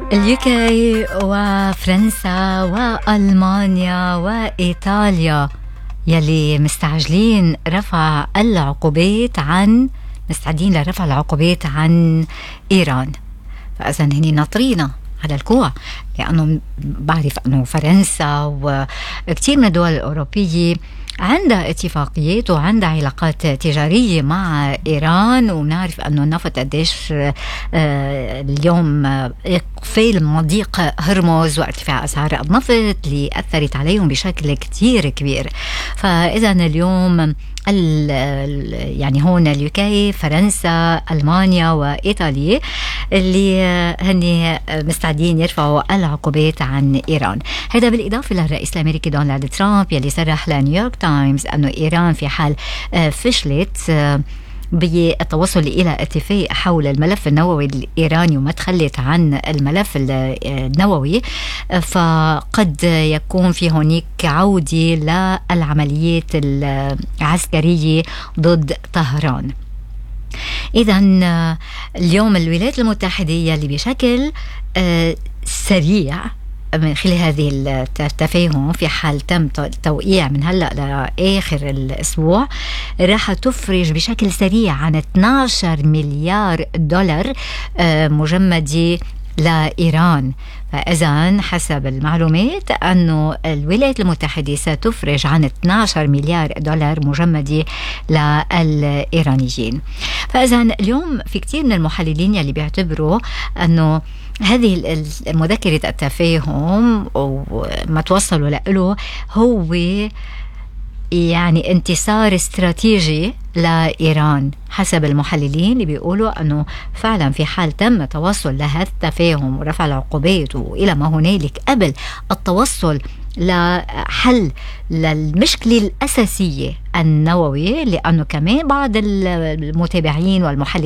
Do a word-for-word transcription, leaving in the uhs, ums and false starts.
اليوكي وفرنسا وألمانيا وإيطاليا يلي مستعجلين رفع العقوبات عن مستعدين لرفع العقوبات عن إيران. فإذا هني ناطرينا على الكوع، لأنه بعرف أنه فرنسا وكثير من الدول الأوروبية عندها اتفاقيات وعندها علاقات تجارية مع إيران، ونعرف أنه النفط قديش اليوم إقفال مضيق هرمز وارتفاع أسعار النفط اللي أثرت عليهم بشكل كتير كبير. فإذا اليوم يعني هون اليوكي، فرنسا، ألمانيا وإيطاليا اللي هن مستعدين يرفعوا العقوبات عن إيران. هذا بالإضافة للرئيس الأمريكي دونالد ترامب يلي صرح لنيويورك تايمز أنه إيران في حال فشلت بالتوصل إلى اتفاق حول الملف النووي الإيراني وما تخلت عن الملف النووي، فقد يكون في هناك عودة للعمليات العسكرية ضد طهران. إذا اليوم الولايات المتحدة اللي بشكل سريع من خلال هذه التفاهم في حال تم توقيع من هلأ لآخر الأسبوع راح تفرج بشكل سريع عن اثني عشر مليار دولار مجمدة لإيران. فإذا حسب المعلومات أنه الولايات المتحدة ستفرج عن اثني عشر مليار دولار مجمدة للإيرانيين. فإذا اليوم في كتير من المحللين يلي بيعتبروا أنه هذه مذكرة التفاهم وما توصلوا له هو يعني انتصار استراتيجي لإيران. حسب المحللين اللي بيقولوا أنه فعلا في حال تم التوصل لهذا التفاهم ورفع العقوبات وإلى ما هنالك قبل التوصل لحل للمشكلة الأساسية النووية، لأنه كمان بعض المتابعين والمحللين